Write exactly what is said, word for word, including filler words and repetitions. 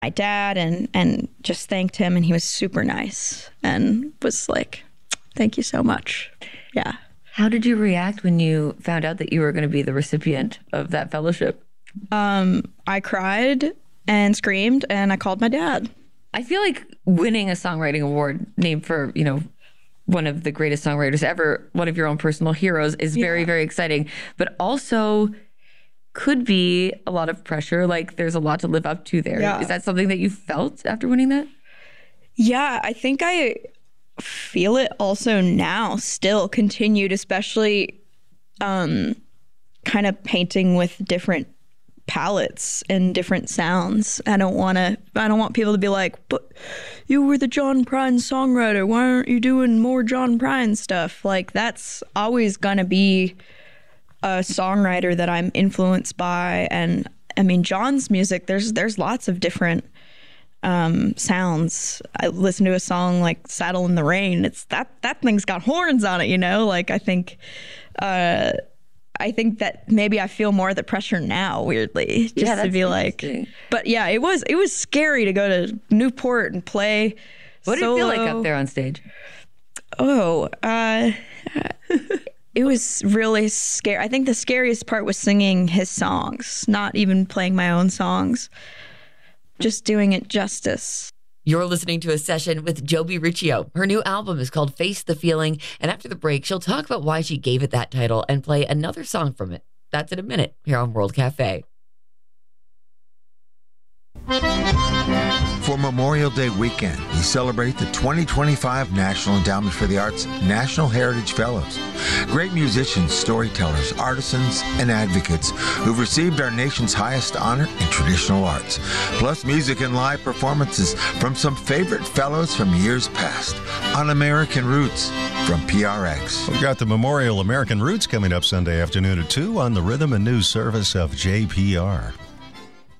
my dad and and just thanked him, and he was super nice and was like, thank you so much. Yeah. How did you react when you found out that you were going to be the recipient of that fellowship? Um, I cried and screamed, and I called my dad. I feel like winning a songwriting award named for, you know, one of the greatest songwriters ever, one of your own personal heroes, is very, yeah. very exciting, but also could be a lot of pressure. Like, there's a lot to live up to there. Yeah. Is that something that you felt after winning that? Yeah, I think I feel it also now, still continued, especially um, kind of painting with different palettes and different sounds. I don't want to, I don't want people to be like, but you were the John Prine songwriter. Why aren't you doing more John Prine stuff? Like, that's always going to be a songwriter that I'm influenced by. And I mean, John's music, there's, there's lots of different um, sounds. I listen to a song like Saddle in the Rain. It's that, that thing's got horns on it, you know? Like, I think, uh, I think that maybe I feel more of the pressure now, weirdly, just yeah, to be like, but yeah, it was, it was scary to go to Newport and play. What solo. did it feel like up there on stage? Oh, uh, it was really scary. I think the scariest part was singing his songs, not even playing my own songs, just doing it justice. You're listening to a session with Joby Riccio. Her new album is called Face the Feeling, and after the break, she'll talk about why she gave it that title and play another song from it. That's in a minute here on World Cafe. For Memorial Day weekend, we celebrate the twenty twenty-five National Endowment for the Arts National Heritage Fellows. Great musicians, storytellers, artisans, and advocates who've received our nation's highest honor in traditional arts. Plus music and live performances from some favorite fellows from years past on American Roots from P R X. We've got the Memorial American Roots coming up Sunday afternoon at two on the Rhythm and News service of J P R.